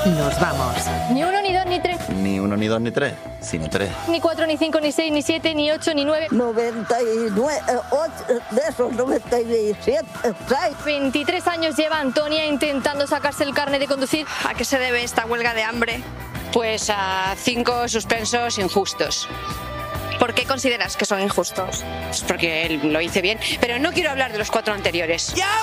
nos vamos. Ni 1, ni 2, ni 3. Ni 1, ni 2, ni 3, sino 3. Ni 4, ni 5, ni 6, ni 7, ni 8, ni 9. 99, 8, de esos 97, 23 años lleva Antonia intentando sacarse el carnet de conducir. ¿A qué se debe esta huelga de hambre? Pues a 5 suspensos injustos. ¿Por qué consideras que son injustos? Pues porque él lo hice bien, pero no quiero hablar de los 4 anteriores.